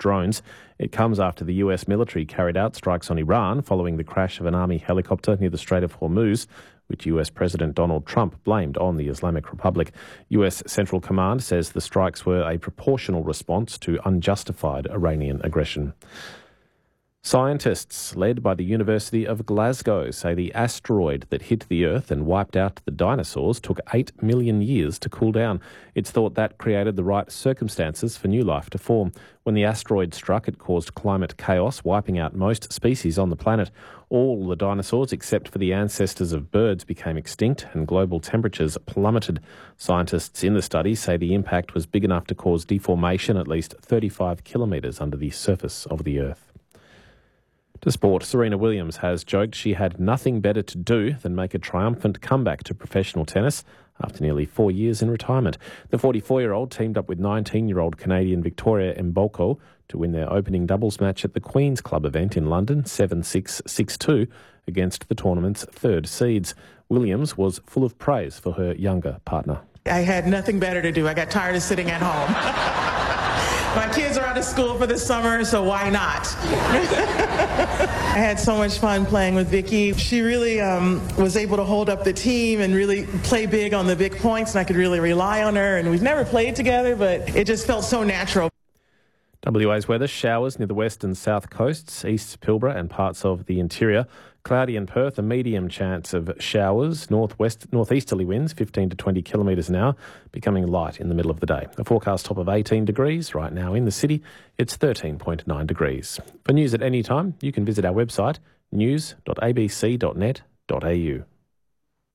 drones. It comes after the US military carried out strikes on Iran following the crash of an army helicopter near the Strait of Hormuz, which US President Donald Trump blamed on the Islamic Republic. US Central Command says the strikes were a proportional response to unjustified Iranian aggression. Scientists led by the University of Glasgow say the asteroid that hit the Earth and wiped out the dinosaurs took 8 million years to cool down. It's thought that created the right circumstances for new life to form. When the asteroid struck, it caused climate chaos, wiping out most species on the planet. All the dinosaurs, except for the ancestors of birds, became extinct and global temperatures plummeted. Scientists in the study say the impact was big enough to cause deformation at least 35 kilometres under the surface of the Earth. To sport, Serena Williams has joked she had nothing better to do than make a triumphant comeback to professional tennis after nearly 4 years in retirement. The 44-year-old teamed up with 19-year-old Canadian Victoria Mbolko to win their opening doubles match at the Queen's Club event in London, 7-6, 6-2, against the tournament's third seeds. Williams was full of praise for her younger partner. I had nothing better to do. I got tired of sitting at home. My kids are out of school for the summer, so why not? I had so much fun playing with Vicky. She really was able to hold up the team and really play big on the big points, and I could really rely on her. And we've never played together, but it just felt so natural. WA's weather: showers near the west and south coasts, East Pilbara and parts of the interior. Cloudy in Perth, a medium chance of showers. Northeasterly winds 15 to 20 kilometres an hour, becoming light in the middle of the day. A forecast top of 18 degrees. Right now in the city, it's 13.9 degrees. For news at any time, you can visit our website, news.abc.net.au.